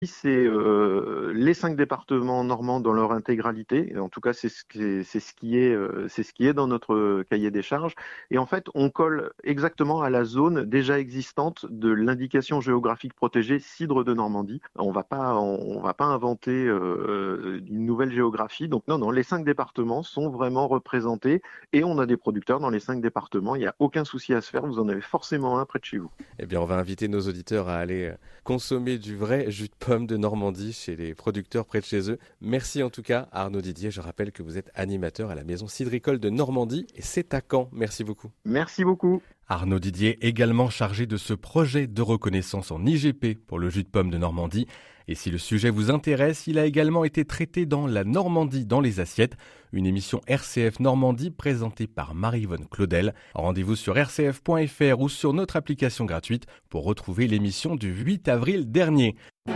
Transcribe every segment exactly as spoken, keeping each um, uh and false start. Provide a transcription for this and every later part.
c'est euh, les cinq départements normands dans leur intégralité. En tout cas, c'est ce qui est, c'est ce qui est, euh, c'est ce qui est dans notre cahier des charges. Et en fait, on colle exactement à la zone déjà existante de l'indication géographique protégée cidre de Normandie. On va pas, on, on va pas inventer euh, une nouvelle géographie. Donc non, non, les cinq départements sont vraiment représentés et on a des producteurs dans les cinq départements. Il n'y a aucun souci à se faire. Vous en avez forcément un près de chez vous. Eh bien, on va inviter nos auditeurs à aller euh, consommer du vrai jus de pomme de Normandie chez les producteurs près de chez eux. Merci en tout cas à Arnaud Didier. Je rappelle que vous êtes animateur à la maison cidricole de Normandie et c'est à Caen. Merci beaucoup. Merci beaucoup. Arnaud Didier, également chargé de ce projet de reconnaissance en I G P pour le jus de pomme de Normandie. Et si le sujet vous intéresse, il a également été traité dans La Normandie dans les assiettes, une émission R C F Normandie présentée par Marie-Yvonne Claudel. Rendez-vous sur r c f point f r ou sur notre application gratuite pour retrouver l'émission du huit avril dernier.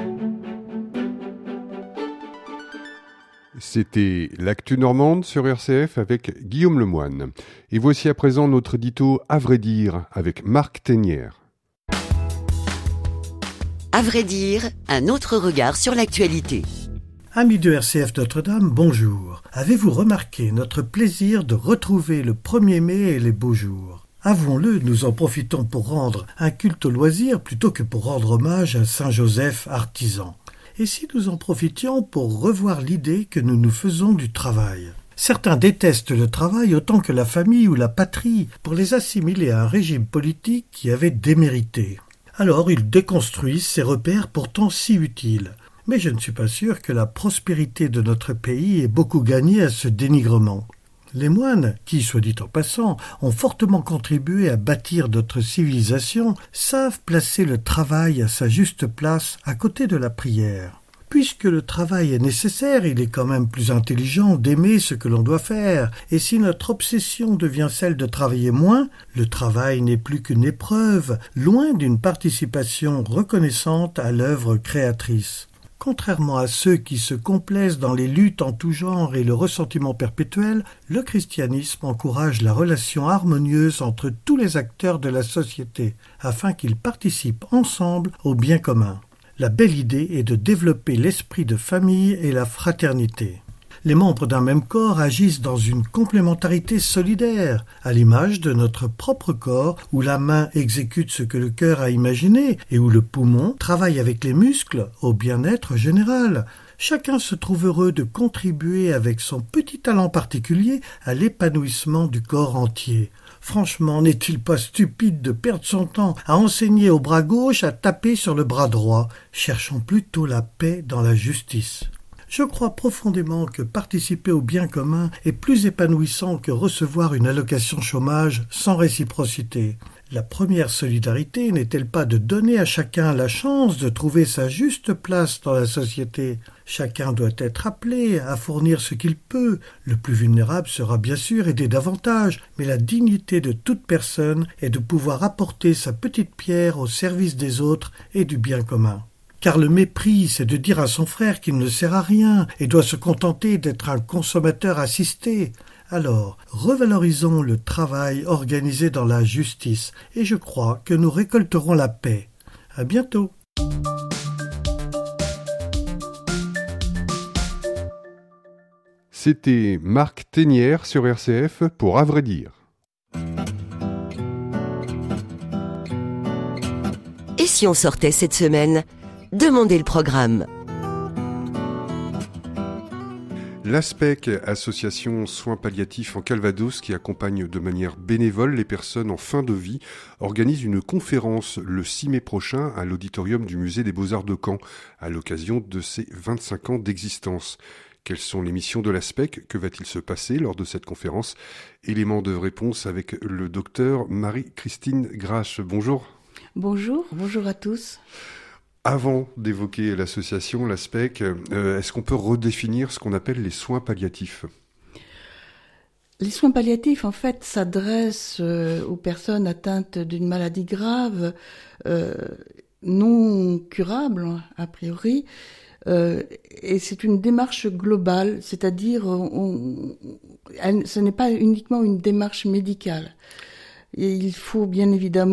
C'était l'actu normande sur R C F avec Guillaume Lemoine. Et voici à présent notre édito À vrai dire avec Marc Ténière. À vrai dire, un autre regard sur l'actualité. Amis de R C F Notre-Dame, bonjour. Avez-vous remarqué notre plaisir de retrouver le premier mai et les beaux jours ? Avouons-le, nous en profitons pour rendre un culte au loisir plutôt que pour rendre hommage à Saint Joseph artisan. Et si nous en profitions pour revoir l'idée que nous nous faisons du travail ? Certains détestent le travail autant que la famille ou la patrie pour les assimiler à un régime politique qui avait démérité. Alors ils déconstruisent ces repères pourtant si utiles. Mais je ne suis pas sûr que la prospérité de notre pays ait beaucoup gagné à ce dénigrement. Les moines, qui, soit dit en passant, ont fortement contribué à bâtir notre civilisation, savent placer le travail à sa juste place à côté de la prière. Puisque le travail est nécessaire, il est quand même plus intelligent d'aimer ce que l'on doit faire, et si notre obsession devient celle de travailler moins, le travail n'est plus qu'une épreuve, loin d'une participation reconnaissante à l'œuvre créatrice. Contrairement à ceux qui se complaisent dans les luttes en tout genre et le ressentiment perpétuel, le christianisme encourage la relation harmonieuse entre tous les acteurs de la société, afin qu'ils participent ensemble au bien commun. La belle idée est de développer l'esprit de famille et la fraternité. Les membres d'un même corps agissent dans une complémentarité solidaire, à l'image de notre propre corps, où la main exécute ce que le cœur a imaginé et où le poumon travaille avec les muscles au bien-être général. Chacun se trouve heureux de contribuer avec son petit talent particulier à l'épanouissement du corps entier. Franchement, n'est-il pas stupide de perdre son temps à enseigner au bras gauche à taper sur le bras droit ? Cherchons plutôt la paix dans la justice. Je crois profondément que participer au bien commun est plus épanouissant que recevoir une allocation chômage sans réciprocité. La première solidarité n'est-elle pas de donner à chacun la chance de trouver sa juste place dans la société ? Chacun doit être appelé à fournir ce qu'il peut. Le plus vulnérable sera bien sûr aidé davantage, mais la dignité de toute personne est de pouvoir apporter sa petite pierre au service des autres et du bien commun. Car le mépris, c'est de dire à son frère qu'il ne sert à rien et doit se contenter d'être un consommateur assisté. Alors, revalorisons le travail organisé dans la justice et je crois que nous récolterons la paix. À bientôt. C'était Marc Ténière sur R C F pour À vrai dire. Et si on sortait cette semaine ? Demandez le programme. L'ASPEC, association soins palliatifs en Calvados, qui accompagne de manière bénévole les personnes en fin de vie, organise une conférence le six mai prochain à l'auditorium du musée des Beaux-Arts de Caen, à l'occasion de ses vingt-cinq ans d'existence. Quelles sont les missions de l'ASPEC ? Que va-t-il se passer lors de cette conférence ? Élément de réponse avec le docteur Marie-Christine Grache. Bonjour. Bonjour, bonjour à tous. Avant d'évoquer l'association, l'ASPEC, euh, est-ce qu'on peut redéfinir ce qu'on appelle les soins palliatifs ? Les soins palliatifs, en fait, s'adressent euh, aux personnes atteintes d'une maladie grave, euh, non curable, a priori, euh, et c'est une démarche globale, c'est-à-dire on, on, ce n'est pas uniquement une démarche médicale. Et il faut bien évidemment